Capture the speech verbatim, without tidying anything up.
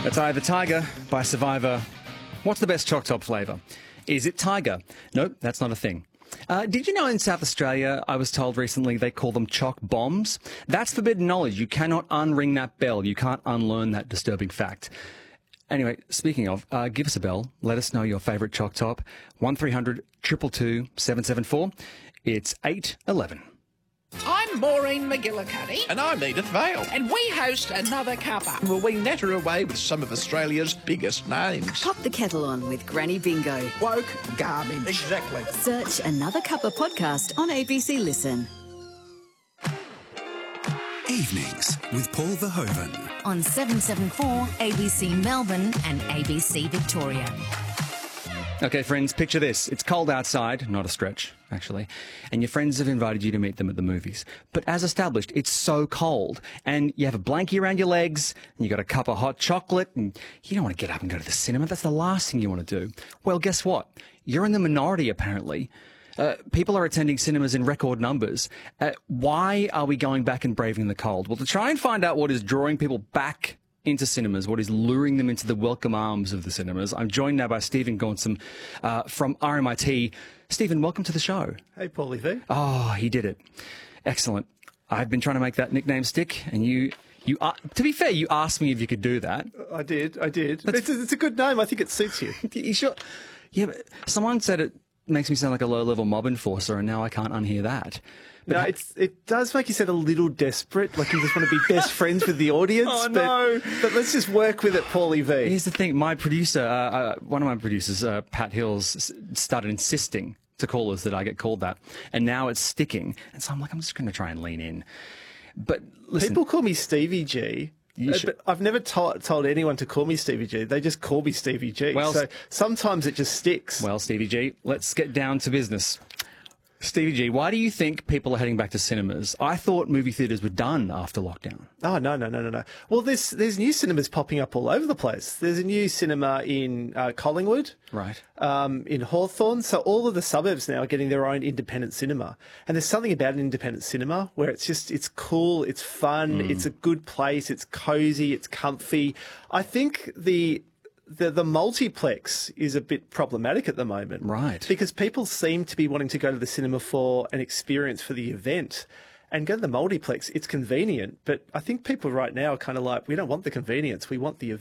It's Eye of the Tiger by Survivor. What's the best choc top flavour? Is it tiger? Nope, that's not a thing. Uh, did you know in South Australia, I was told recently, they call them choc bombs? That's forbidden knowledge. You cannot unring that bell. You can't unlearn that disturbing fact. Anyway, speaking of, uh, give us a bell. Let us know your favourite choc top. one three hundred two two two seven seven four. It's eight eleven. I'm Maureen McGillicuddy. And I'm Edith Vale. And we host Another Cuppa. Well, we natter away with some of Australia's biggest names. Pop the kettle on with Granny Bingo. Woke garbage. Exactly. Search Another Cuppa podcast on A B C Listen. Evenings with Paul Verhoeven. On seven seven four, A B C Melbourne and A B C Victoria. Okay, friends, picture this. It's cold outside, not a stretch, actually, and your friends have invited you to meet them at the movies. But as established, it's so cold, and you have a blankie around your legs, and you got a cup of hot chocolate, and you don't want to get up and go to the cinema. That's the last thing you want to do. Well, guess what? You're in the minority, apparently. Uh, people are attending cinemas in record numbers. Uh, why are we going back and braving the cold? Well, to try and find out what is drawing people back into cinemas, what is luring them into the welcome arms of the cinemas, I'm joined now by Stephen Gaunson uh, from R M I T. Stephen, welcome to the show. Hey, Paulie V. Oh, he did it. Excellent. I've been trying to make that nickname stick, and you... You uh, to be fair, you asked me if you could do that. I did, I did. It's a, it's a good name. I think it suits you. You sure? Yeah, but someone said it makes me sound like a low-level mob enforcer, and now I can't unhear that. But no, it's, it does make you sound a little desperate, like you just want to be best friends with the audience. Oh, but, no. But let's just work with it, Paulie V. Here's the thing. My producer, uh, uh, one of my producers, uh, Pat Hills, s- started insisting to callers that I get called that, and now it's sticking. And so I'm like, I'm just going to try and lean in. But listen, People call me Stevie G. You uh, should- But I've never to- told anyone to call me Stevie G. They just call me Stevie G. Well, so sometimes it just sticks. well, Stevie G, let's get down to business. Stevie G, why do you think people are heading back to cinemas? I thought movie theatres were done after lockdown. Oh, no, no, no, no, no. Well, there's there's new cinemas popping up all over the place. There's a new cinema in uh, Collingwood. Right. Um, in Hawthorn. So all of the suburbs now are getting their own independent cinema. And there's something about an independent cinema where it's just, it's cool, it's fun, Mm. it's a good place, it's cozy, it's comfy. I think the... The, the multiplex is a bit problematic at the moment. Right. Because people seem to be wanting to go to the cinema for an experience for the event. And go to the multiplex, it's convenient. But I think people right now are kind of like, we don't want the convenience, we want the event.